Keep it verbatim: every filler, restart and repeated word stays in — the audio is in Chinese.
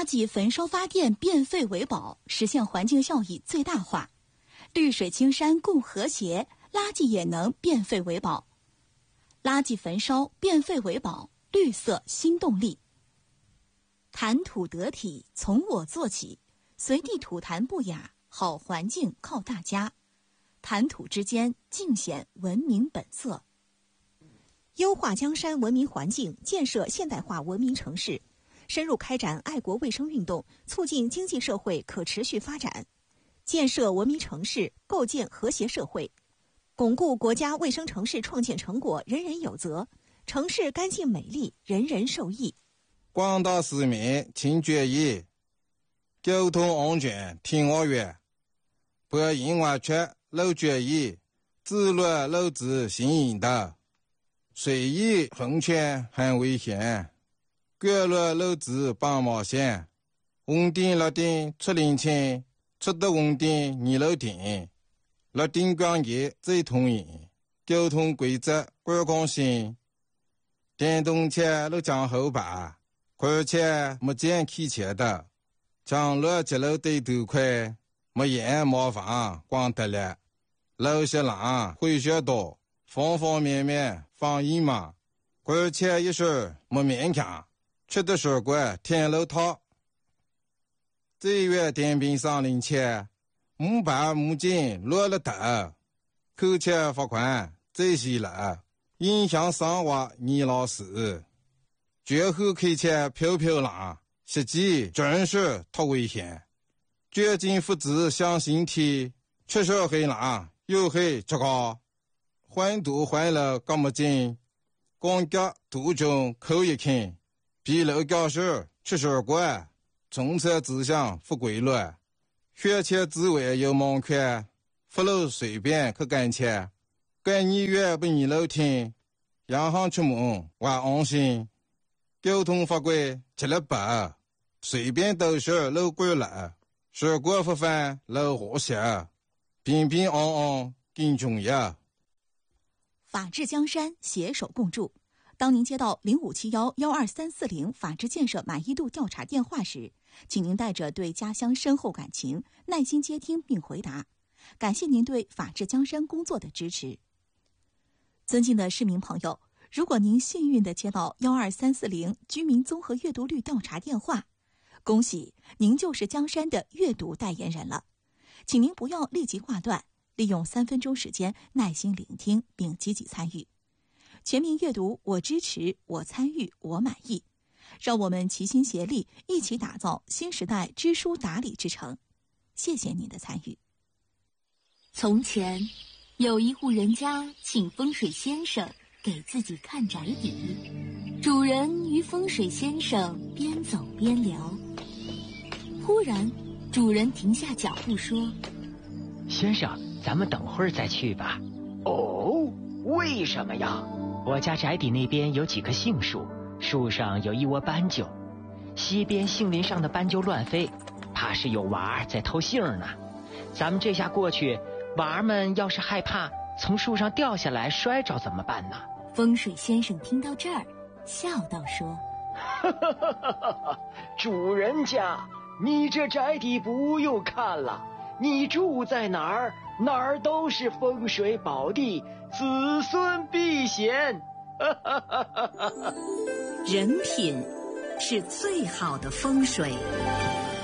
垃圾焚烧发电，变废为宝，实现环境效益最大化。绿水青山共和谐，垃圾也能变废为宝。垃圾焚烧，变废为宝，绿色新动力。谈吐得体，从我做起，随地吐痰不雅，好环境靠大家。谈吐之间，尽显文明本色。 优化江山文明环境，建设现代化文明城市，深入开展爱国卫生运动，促进经济社会可持续发展，建设文明城市，构建和谐社会，巩固国家卫生城市创建成果人人有责，城市干净美丽，人人受益。 广大市民请注意，交通安全听我话，不因为缺漏注意，自乱漏子行引导，随意横穿很危险，过路漏子帮冒险，红灯绿灯出领情，出得红灯你漏停，绿灯光节最通行，交通规则观光性，电动车路将后排，而且没见开车的，将路节路对头快，没眼麻烦光得了，路些浪会学多，方方面面放一嘛，而且一时没勉强，吃的水果天路套。这月电瓶上领钱，木板木筋落了头，扣钱罚款这些了，影响生活你老死。绝后开车飘飘浪，实际真是太危险。绝境父子向心体，吃手黑浪又黑这个，环堵环了干么劲，光脚途中口一看，比楼教室吃水果，政策指向不规律，学前之外有盲圈，不路随便去干切，干你越不你楼听，洋行出门我安心。交通法规吃了白，随便都是路过了，水果不犯路和谐，平平安安更重要。 法治江山，携手共筑。当您接到零五七幺幺二三四零法治建设满意度调查电话时，请您带着对家乡深厚感情，耐心接听并回答。感谢您对法治江山工作的支持。尊敬的市民朋友，如果您幸运地接到幺二三四零居民综合阅读率调查电话，恭喜您就是江山的阅读代言人了。请您不要立即挂断，利用三分钟时间耐心聆听并积极参与。全民阅读，我支持，我参与，我满意。让我们齐心协力，一起打造新时代知书达理之城。谢谢您的参与。 从前，有一户人家请风水先生给自己看宅邸，主人与风水先生边走边聊。忽然，主人停下脚步说：“ 先生，咱们等会儿再去吧。”“ 哦，为什么呀？”“ 我家宅邸那边有几棵杏树，树上有一窝斑鸠，西边杏林上的斑鸠乱飞，怕是有娃儿在偷杏呢。咱们这下过去，娃儿们要是害怕从树上掉下来摔着怎么办呢？” 风水先生听到这儿，笑道说：“ 哈哈哈哈哈！主人家，你这宅邸不用看了，你住在哪儿，哪儿都是风水宝地，子孙避险。”哈哈哈哈哈！ 人品是最好的风水。